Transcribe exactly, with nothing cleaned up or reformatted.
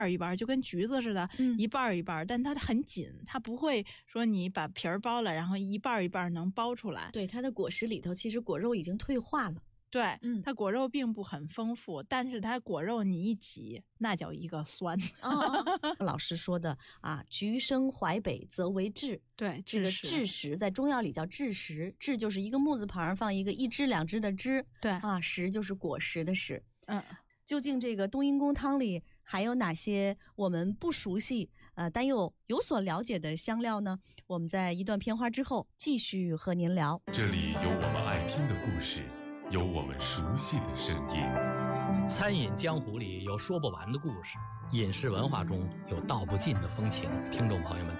儿一半儿，就跟橘子似的， 嗯、 一半儿一半儿，但它很紧，它不会说你把皮儿剥了，然后一半儿一半儿能剥出来。 对，它的果实里头其实果肉已经退化了。 对， 嗯， 它果肉并不很丰富，但是它果肉你一挤，那叫一个酸。 哦哦老师说的啊，橘生淮北则为枳。 对， 这个枳实在中药里叫枳实，枳就是一个木字旁放一个一枝两枝的枝， 对啊，实就是果实的实。 嗯， 究竟这个冬阴功汤里还有哪些我们不熟悉呃，但又有所了解的香料呢？我们在一段片花之后继续和您聊。 这里有我们爱听的故事，有我们熟悉的声音。 餐饮江湖里有说不完的故事，饮食文化中有道不尽的风情。听众朋友们